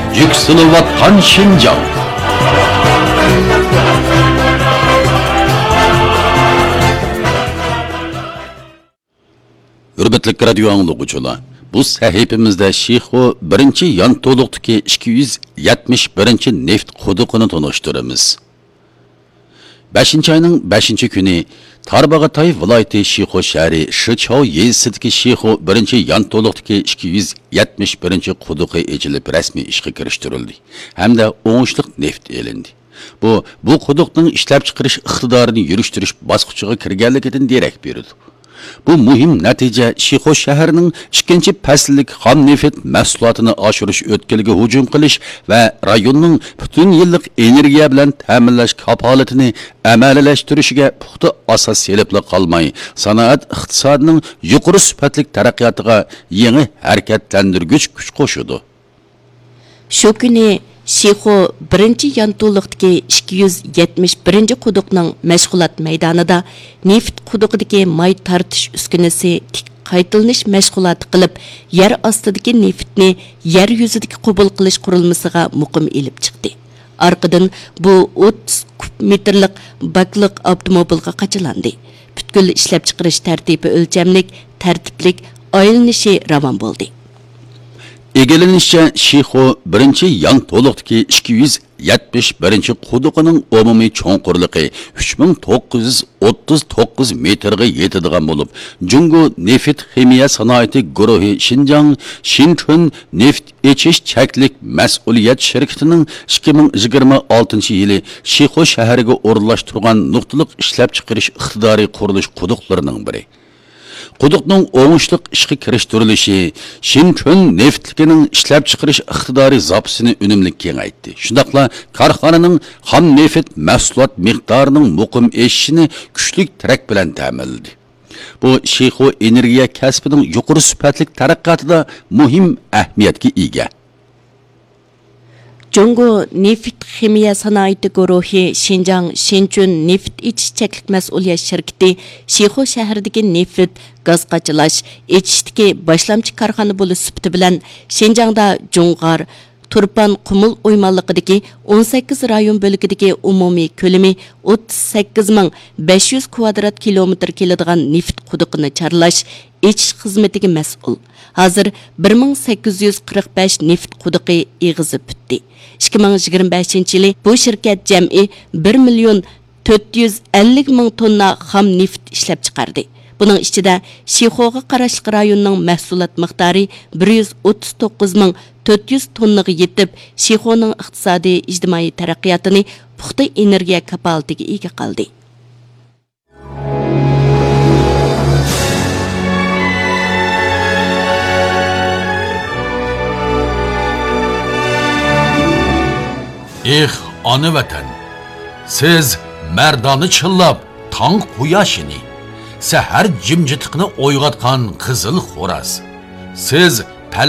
Yükselivatkan Şinjan. Hürmetlik radyo anlıqıcılar. Bu sahifimizde Şiho 1. yantoluqdaki 271. neft quduqini tanıştırımız. 5. ayının 5. günü Tarbağatay vilayeti Şiho şəhəri Şıçao yezisidagi Şiho 1. yantoluqdaki 271. quduqi ecilib rasmi ishga kirishtirildi. Hamda o'ngishliq neft elindi. Bu quduqning ishlab chiqarish iqtidorini yurishtirish bosqichiga kirganligidan derak berdi. Bu muhim natija Şiho shahrining 2. fasllik xom neft mahsulotini oshirish o'tkiliga hujum qilish va rayonning butun yillik energiya bilan ta'minlash kafolatini amaliyalashtirishiga puxta asos selibli qolmay, sanoat iqtisodining yuqori sifatli taraqqiyotiga yangi harakatlantirgich kuch qo'shadi. Shu kuni Şiho 1. yantoluqdagi 271. quduqning mashg'ulot maydonida neft quduqidagi may tartish uskunasi tik qaytilanish mashg'uloti qilib, yer ostidagi neftni yer yuzidagi qabul qilish qurilmasiga muqim elib chiqdi. Arqadan bu 30 kub metrlik bakliq avtomobilga qachilandi. Butkul ishlab chiqarish tartibi o'lchamlik, tartiblik, aylanishi ravon bo'ldi. Egelenişçe Şiho 1. yantoluqdaki 271. quduqining umumiy cho'nqurligi 3939 metrga yetadigan bo'lib, Jungo neft ximiya sanoati guruhi Xinjiang Shinchun neft echish cheklik mas'uliyat shirkatining 2026-yili Şiho shahriga o'rinlashtirgan nuqtaliq ishlab chiqarish iqtidoriy qurilish quduqlarining biri. Quduqning o'ngishliq ishga kirishtirilishi Shinchun neftligining ishlab chiqarish iqtidoriy zapasini unumli kengaytdi. Shundaqla korxonaning xom neft mahsulot miqdorining muqim o'sishini kuchli tarak bilan ta'minladi. Bu Şiho energiya kasbining yuqori sifatli taraqqiyotida muhim ahamiyatga ega. Jungo neft ximiya sanoati guruhi Xinjiang Shinchun neft ichishchaklik mas'uliyat shirkati Şiho shahridagi neft gaz qachilash echishdagi boshlamchi korxona bo'lish sifati bilan Xinjiangda Jungar Turpan Qumul o'ymonliqidagi 18 rayon bo'lagidagi umumiy ko'lami 38500 kvadrat kilometr keladigan neft quduqini charlash echish xizmatiga mas'ul. Hozir 1845 neft quduqi eg'izib bitdi. 2025-yili bu shirkat jam'i 1 million 450 ming tonna xom neft ishlab chiqardi. Buning ichida Şihoga qarashli rayonning mahsulot miqdori 139.400 tonnaga yetib, Şihoning iqtisodiy ijtimoiy taraqqiyotini puxta energiya kapolatiga ega qildi. Ana vatan, siz merdani chillab, tong quyoshini, sahar jimjitlikni o'yg'atgan qizil xo'roz. Siz